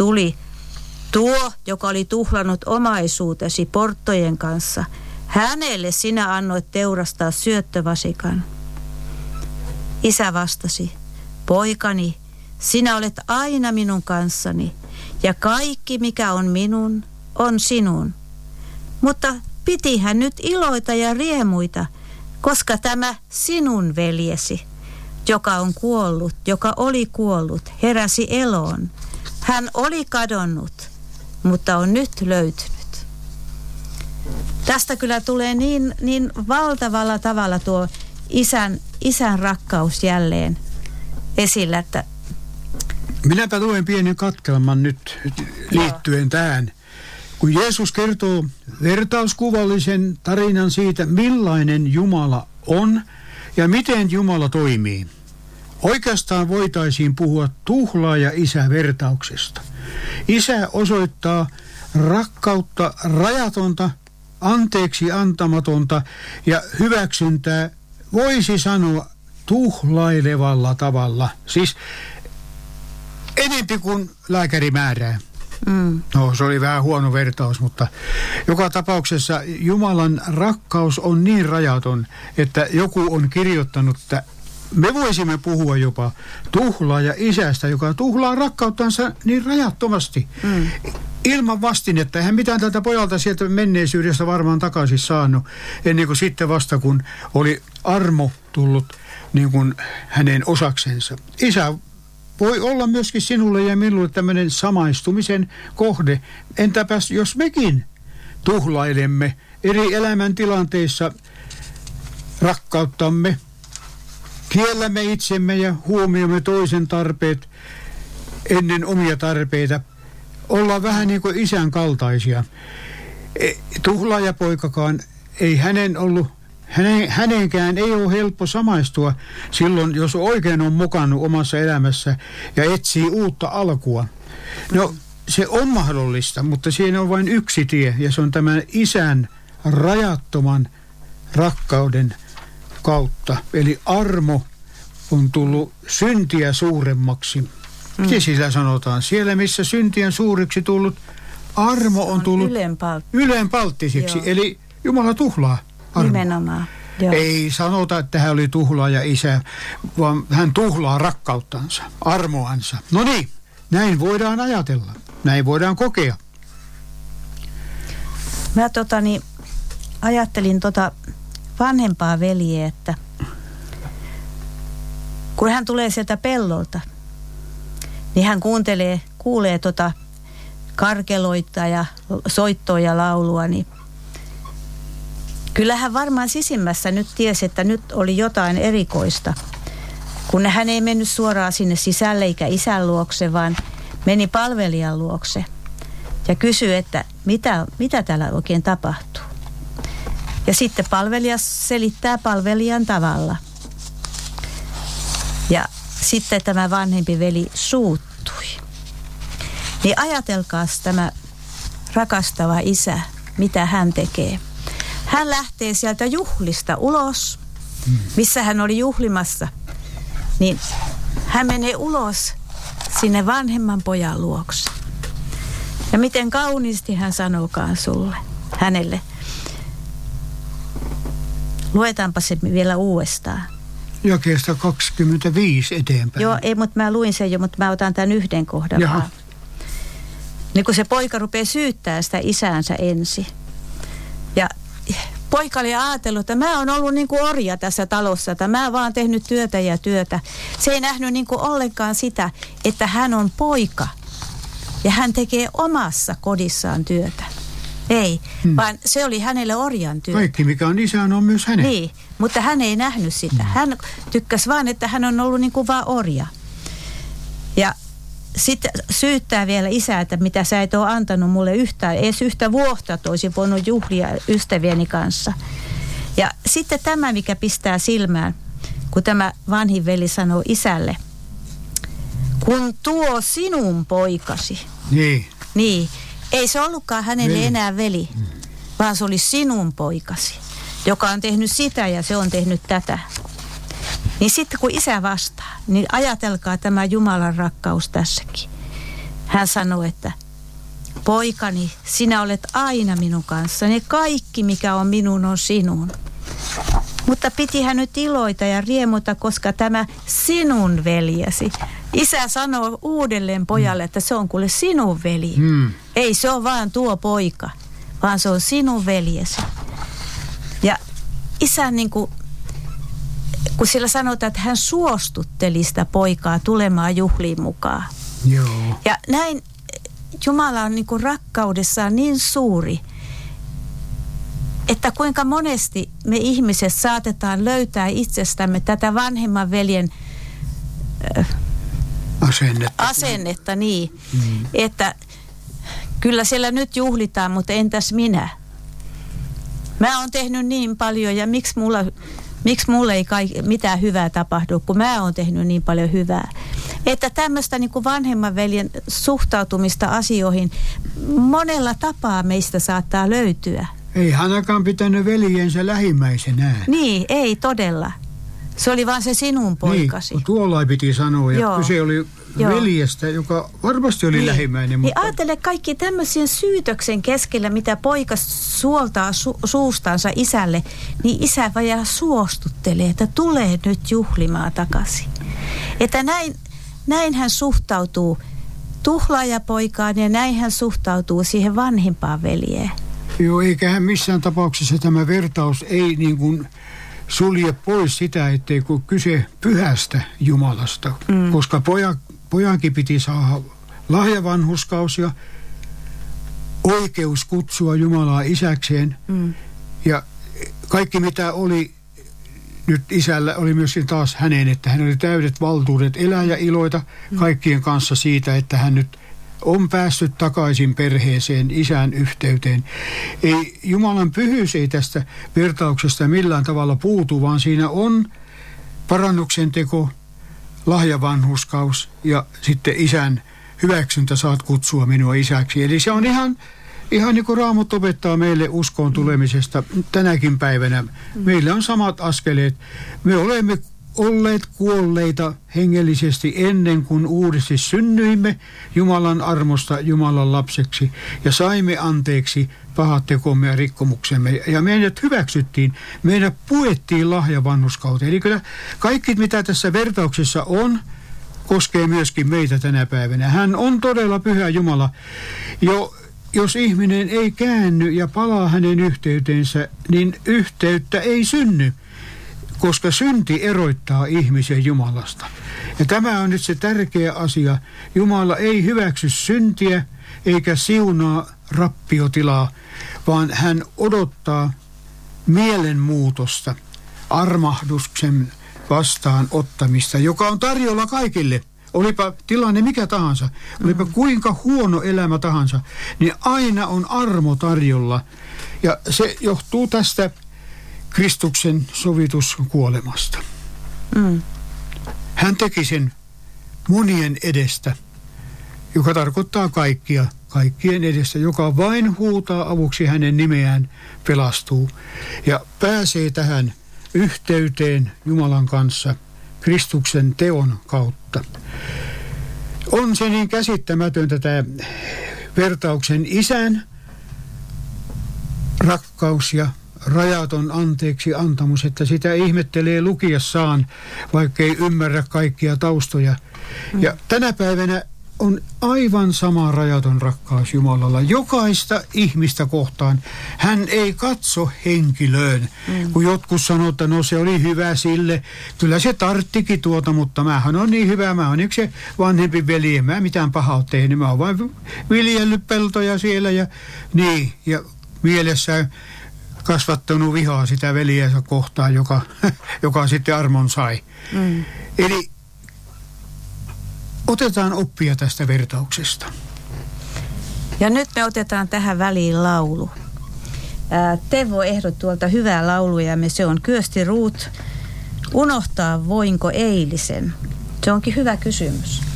tuli tuo, joka oli tuhlannut omaisuutesi porttojen kanssa. Hänelle sinä annoit teurastaa syöttövasikan. Isä vastasi, poikani, sinä olet aina minun kanssani, ja kaikki mikä on minun, on sinun. Mutta pitihän nyt iloita ja riemuita, koska tämä sinun veljesi, joka on kuollut, joka oli kuollut, heräsi eloon. Hän oli kadonnut, mutta on nyt löytynyt. Tästä kyllä tulee niin valtavalla tavalla tuo isän rakkaus jälleen esillä, että... Minäpä luen pienen katkelman nyt liittyen tähän. Kun Jeesus kertoo vertauskuvallisen tarinan siitä, millainen Jumala on ja miten Jumala toimii. Oikeastaan voitaisiin puhua tuhlaaja-isä-vertauksesta. Isä osoittaa rakkautta rajatonta, anteeksi antamatonta ja hyväksyntää, voisi sanoa tuhlailevalla tavalla. Siis enempi kuin lääkäri määrää. No, se oli vähän huono vertaus, mutta joka tapauksessa Jumalan rakkaus on niin rajaton, että joku on kirjoittanut, että me voisimme puhua jopa tuhlaaja-isästä, joka tuhlaa rakkauttansa niin rajattomasti. Ilman vastinetta. Eihän mitään tältä pojalta sieltä menneisyydestä varmaan takaisin saanut, ennen kuin sitten vasta, kun oli armo tullut niin kuin hänen osaksensa. Isä voi olla myöskin sinulle ja minulle tämmöinen samaistumisen kohde. Entäpäs jos mekin tuhlailemme eri elämäntilanteissa rakkauttamme, kiellämme itsemme ja huomioimme toisen tarpeet ennen omia tarpeita. Ollaan vähän niin kuin isän kaltaisia. Tuhlaajapoikakaan ei hänenkään ei ole helppo samaistua silloin, jos oikein on mukannut omassa elämässä ja etsii uutta alkua. No, se on mahdollista, mutta siinä on vain yksi tie, ja se on tämän isän rajattoman rakkauden kautta. Eli armo on tullut syntiä suuremmaksi. Miten sillä sanotaan? Siellä, missä synti on suuriksi tullut, armo on tullut ylenpalttisiksi. Eli Jumala tuhlaa armo. Nimenomaan. Joo. Ei sanota, että hän oli tuhlaaja isä, vaan hän tuhlaa rakkauttansa, armoansa. No niin, näin voidaan ajatella. Näin voidaan kokea. Mä ajattelin vanhempaa veljeä, että kun hän tulee sieltä pellolta, niin hän kuulee karkeloita ja soittoa ja laulua, niin kyllähän varmaan sisimmässä nyt tiesi, että nyt oli jotain erikoista, kun hän ei mennyt suoraan sinne sisälle eikä isän luokse, vaan meni palvelijan luokse ja kysyi, että mitä täällä oikein tapahtuu. Ja sitten palvelija selittää palvelijan tavalla. Ja sitten tämä vanhempi veli suuttui. Niin ajatelkaas tämä rakastava isä, mitä hän tekee. Hän lähtee sieltä juhlista ulos, missä hän oli juhlimassa. Niin hän menee ulos sinne vanhemman pojan luokse. Ja miten kauniisti hän sanookaan hänelle. Luetaanpa se vielä uudestaan. Jakeesta 25 eteenpäin. Joo, ei, mutta mä luin sen jo, mutta mä otan tämän yhden kohdan vaan. Niin kun se poika rupeaa syyttää sitä isäänsä ensin. Ja poika oli ajatellut, että mä oon ollut niin kuin orja tässä talossa, että mä oon vaan tehnyt työtä ja työtä. Se ei nähnyt niin kuin ollenkaan sitä, että hän on poika ja hän tekee omassa kodissaan työtä. Ei, vaan se oli hänelle orjan työtä. Kaikki mikä on isän on myös hänen. Niin, mutta hän ei nähnyt sitä. Hän tykkäsi vaan, että hän on ollut niin kuin vaan orja. Ja sitten syyttää vielä isää, että mitä sä et ole antanut mulle edes yhtä vuotta, että olisin voinut juhlia ystävieni kanssa. Ja sitten tämä, mikä pistää silmään, kun tämä vanhin veli sanoo isälle, kun tuo sinun poikasi. Niin. Ei se ollutkaan hänelle enää veli, vaan se oli sinun poikasi, joka on tehnyt sitä ja se on tehnyt tätä. Niin sitten kun isä vastaa, niin ajatelkaa tämä Jumalan rakkaus tässäkin. Hän sanoi, että poikani, sinä olet aina minun kanssani. Kaikki, mikä on minun, on sinun. Mutta pitihän nyt iloita ja riemuta, koska tämä sinun veljesi. Isä sanoo uudelleen pojalle, että se on kuule sinun veli. Ei se ole vaan tuo poika, vaan se on sinun veljesi. Ja isä niin kuin, kun sillä sanotaan, että hän suostutteli sitä poikaa tulemaan juhliin mukaan. Joo. Ja näin Jumala on niin kuin rakkaudessaan niin suuri, että kuinka monesti me ihmiset saatetaan löytää itsestämme tätä vanhemman veljen asennetta niin, että kyllä siellä nyt juhlitaan, mutta entäs minä? Mä oon tehnyt niin paljon ja miksi mulle ei mitään hyvää tapahdu, kun mä oon tehnyt niin paljon hyvää. Että tämmöistä niin kuin vanhemman veljen suhtautumista asioihin monella tapaa meistä saattaa löytyä. Ei hänäkään pitänyt veljensä lähimmäisenään. Niin, ei todella. Se oli vaan se sinun poikasi. Niin, tuolla piti sanoa, ja kyse oli veljestä, joka varmasti oli lähimmäinen. Mutta niin ajattele kaikki tämmöisen syytöksen keskellä, mitä poika suoltaa suustansa isälle, niin isä vajaa suostuttelee, että tulee nyt juhlimaan takaisin. Että näin hän suhtautuu tuhlaajapoikaan ja näin hän suhtautuu siihen vanhimpaan veljeen. Joo, eiköhän missään tapauksessa tämä vertaus ei niin kuin sulje pois sitä, ettei kun kyse pyhästä Jumalasta, koska pojankin piti saada lahjavanhurskaus ja oikeus kutsua Jumalaa isäkseen. Ja kaikki mitä oli nyt isällä oli myöskin taas hänen, että hän oli täydet valtuudet elää ja iloita kaikkien kanssa siitä, että hän nyt on päässyt takaisin perheeseen, isän yhteyteen. Ei, Jumalan pyhyys ei tästä vertauksesta millään tavalla puutu, vaan siinä on parannuksen teko, lahjavanhurskaus ja sitten isän hyväksyntä, saat kutsua minua isäksi. Eli se on ihan niin kuin Raamattu opettaa meille uskoon tulemisesta tänäkin päivänä. Meillä on samat askeleet. Me olemme olleet kuolleita hengellisesti ennen kuin uudesti synnyimme Jumalan armosta Jumalan lapseksi ja saimme anteeksi pahat tekomme ja rikkomuksemme. Ja meidät hyväksyttiin, meidät puettiin lahjavanhurskauteen. Eli kyllä kaikki mitä tässä vertauksessa on, koskee myöskin meitä tänä päivänä. Hän on todella pyhä Jumala. Jos ihminen ei käänny ja palaa hänen yhteyteensä, niin yhteyttä ei synny, koska synti eroittaa ihmisen Jumalasta. Ja tämä on nyt se tärkeä asia. Jumala ei hyväksy syntiä eikä siunaa rappiotilaa, vaan hän odottaa mielenmuutosta, armahduksen vastaanottamista, joka on tarjolla kaikille. Olipa tilanne mikä tahansa, olipa kuinka huono elämä tahansa, niin aina on armo tarjolla. Ja se johtuu tästä Kristuksen sovituskuolemasta. Hän teki sen monien edestä, joka tarkoittaa kaikkien edestä, joka vain huutaa avuksi hänen nimeään, pelastuu ja pääsee tähän yhteyteen Jumalan kanssa Kristuksen teon kautta. On se niin käsittämätöntä tämä vertauksen isän rakkaus ja rajaton anteeksi antamus, että sitä ihmettelee lukiessaan, vaikka ei ymmärrä kaikkia taustoja. Ja tänä päivänä on aivan sama rajaton rakkaus Jumalalla jokaista ihmistä kohtaan. Hän ei katso henkilöön, kun jotkut sanoo, että no se oli hyvä sille. Kyllä se tarttikin tuota, mutta mähän on niin hyvä. Mä oon yksi vanhempi veli, mä mitään pahaa ole tehnyt. Mä oon vain viljellyt peltoja siellä ja niin. Ja mielessä kasvattanut vihaa sitä veljensä kohtaan, joka sitten armon sai. Eli otetaan oppia tästä vertauksesta. Ja nyt me otetaan tähän väliin laulu. Teuvo ehdotti tuolta hyvää laulujamme. Se on Kyösti Ruut. Unohtaa voinko eilisen? Se onkin hyvä kysymys.